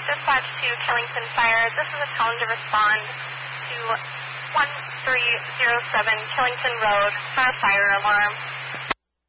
Dispatch to Killington Fire. This is a tone to respond to 1307 Killington Road for a fire alarm.